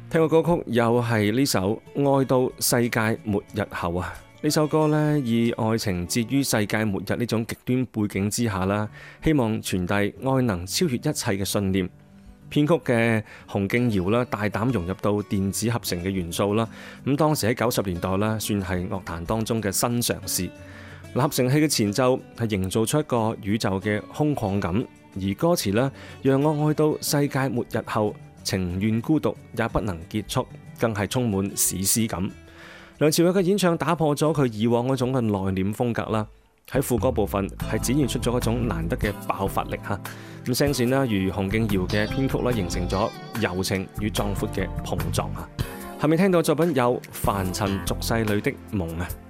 聽過歌曲又係呢首《愛到世界末日後》啊！呢首歌呢，以愛情置於世界末日呢種極端背景之下啦，希望傳遞愛能超越一切嘅信念。編曲嘅洪敬堯啦，大膽融入到電子合成嘅元素啦。咁當時喺90年代啦，算係樂壇當中嘅新嘗試。合成器嘅前奏係營造出一個宇宙嘅空曠感，而歌詞呢，讓我愛到世界末日後，情願孤獨也不能結束，更係充滿史詩感。梁朝偉嘅演唱打破咗佢以往嗰種嘅內斂風格啦，喺副歌部分係展現出咗一種難得嘅爆發力嚇。咁聲線啦，如洪敬堯嘅編曲啦，形成咗柔情與壯闊嘅碰撞啊。後面聽到作品有《凡塵俗世裏的夢》啊。